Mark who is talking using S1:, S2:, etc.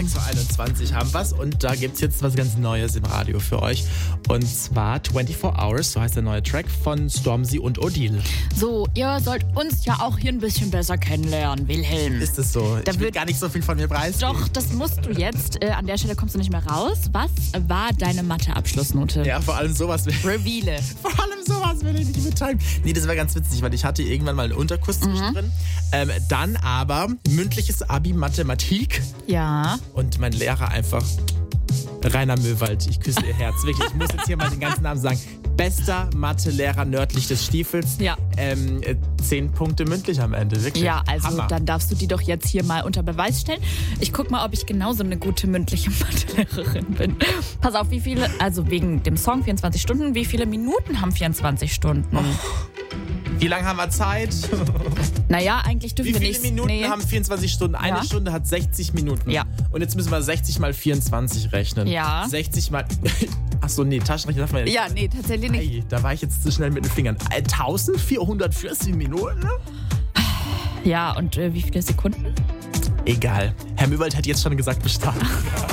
S1: 6.21 Uhr haben wir's und da gibt's jetzt was ganz Neues im Radio für euch. Und zwar 24 Hours, so heißt der neue Track von Stormzy und Odile.
S2: So, ihr sollt uns ja auch hier ein bisschen besser kennenlernen, Wilhelm.
S1: Ist es so? Ich will gar nicht so viel von mir preisgeben.
S2: Doch, das musst du jetzt. An der Stelle kommst du nicht mehr raus. Was war deine Mathe-Abschlussnote?
S1: Ja, vor allem sowas.
S2: Reveale.
S1: Vor allem sowas will ich nicht mitteilen. Nee, das war ganz witzig, weil ich hatte irgendwann mal einen Unterkurs zwischendrin. Dann aber mündliches Abi Mathematik.
S2: Ja.
S1: Und mein Lehrer einfach, Rainer Möwald, ich küsse ihr Herz. Wirklich, ich muss jetzt hier mal den ganzen Namen sagen. Bester Mathelehrer nördlich des Stiefels.
S2: Ja.
S1: 10 Punkte mündlich am Ende, wirklich.
S2: Ja, also
S1: Hammer.
S2: Dann darfst du die doch jetzt hier mal unter Beweis stellen. Ich guck mal, ob ich genauso eine gute mündliche Mathelehrerin bin. Pass auf, wie viele, also wegen dem Song 24 Stunden, wie viele Minuten haben 24 Stunden?
S1: Wie lange haben wir Zeit?
S2: Naja, eigentlich dürfen wir nicht.
S1: Wie viele Minuten haben 24 Stunden? Eine Stunde hat 60 Minuten.
S2: Ja.
S1: Und jetzt müssen wir 60 mal 24 rechnen.
S2: Ja.
S1: 60 mal... Achso, nee, Taschenrechner darf man ja nicht.
S2: Ja, nee, tatsächlich nicht.
S1: Ei, da war ich jetzt zu schnell mit den Fingern. 1440 Minuten?
S2: Ja, und wie viele Sekunden?
S1: Egal. Herr Möwald hat jetzt schon gesagt, bestanden.